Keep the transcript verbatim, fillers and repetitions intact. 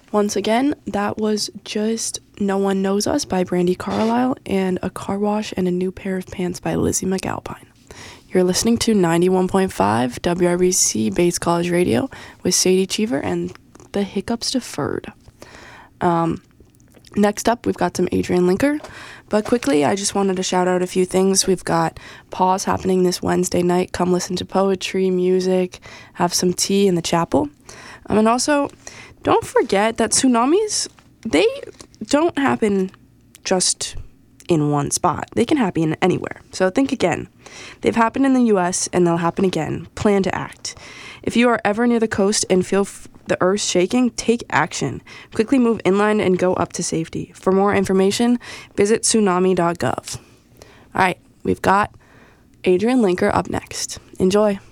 Once again, that was just No One Knows Us by Brandi Carlile and A Car Wash and a New Pair of Pants by Lizzie McAlpine. You're listening to ninety-one point five W R B C Bates College Radio with Sadie Cheever and the Hiccups Deferred. Um, next up, we've got some Adrian Linker. But quickly, I just wanted to shout out a few things. We've got Pause happening this Wednesday night. Come listen to poetry, music, have some tea in the chapel. Um, and also, don't forget that tsunamis, they don't happen just in one spot. They can happen anywhere. So think again. They've happened in the U S and they'll happen again. Plan to act. If you are ever near the coast and feel f- the earth shaking, take action. Quickly move inland and go up to safety. For more information, visit tsunami dot gov. All right, we've got Adrian Linker up next. Enjoy.